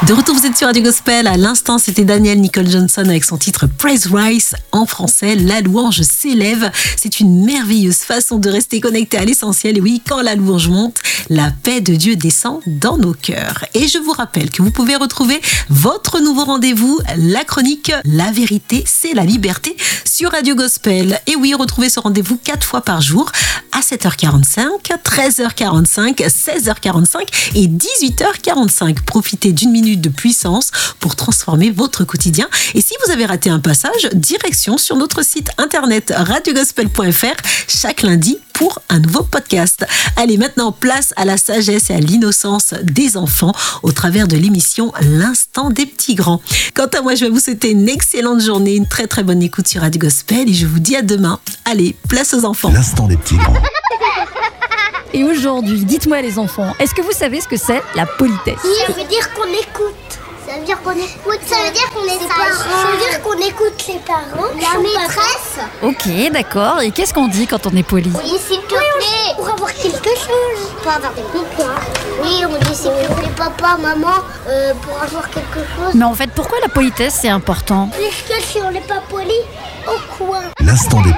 De retour, vous êtes sur Radio Gospel. À l'instant, c'était Daniel Nicole Johnson avec son titre Praise Rise. En français, la louange s'élève. C'est une merveilleuse façon de rester connecté à l'essentiel. Et oui, quand la louange monte, la paix de Dieu descend dans nos cœurs. Et je vous rappelle que vous pouvez retrouver votre nouveau rendez-vous, la chronique La vérité, c'est la liberté sur Radio Gospel. Et oui, retrouvez ce rendez-vous 4 fois par jour à 7h45, 13h45, 16h45 et 18h45. Profitez d'une minute de puissance pour transformer votre quotidien. Et si vous avez raté un passage, direction sur notre site internet radiogospel.fr chaque lundi pour un nouveau podcast. Allez, maintenant, place à la sagesse et à l'innocence des enfants au travers de l'émission L'Instant des petits grands. Quant à moi, je vais vous souhaiter une excellente journée, une très très bonne écoute sur Radio Gospel et je vous dis à demain. Allez, place aux enfants. L'Instant des petits grands. Et aujourd'hui, dites-moi les enfants, est-ce que vous savez ce que c'est la politesse ? Ça veut dire qu'on écoute. Ça veut dire qu'on écoute. Ça veut dire qu'on est sage. Ça veut dire qu'on écoute les parents. La maîtresse. Ok, d'accord. Et qu'est-ce qu'on dit quand on est poli ? Oui, s'il te plaît. Pour avoir quelque chose. Pour avoir des pouvoirs. Oui, on dit s'il te plaît, papa, maman, pour avoir quelque chose. Mais en fait, pourquoi la politesse c'est important ? Parce que si on n'est pas poli, au coin. L'Instant des